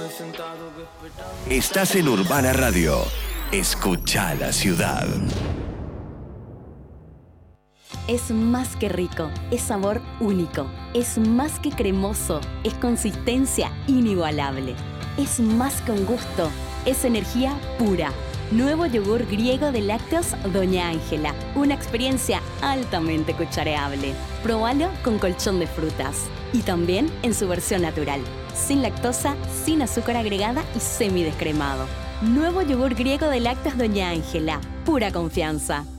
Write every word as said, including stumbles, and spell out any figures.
Estás en Urbana Radio. Escucha la ciudad. Es más que rico, es sabor único, es más que cremoso, es consistencia inigualable, es más que un gusto, es energía pura. Nuevo yogur griego de lácteos Doña Ángela, una experiencia altamente cuchareable. Probalo con colchón de frutas y también en su versión natural, sin lactosa, sin azúcar agregada y semidescremado. Nuevo yogur griego de lácteos Doña Ángela, pura confianza.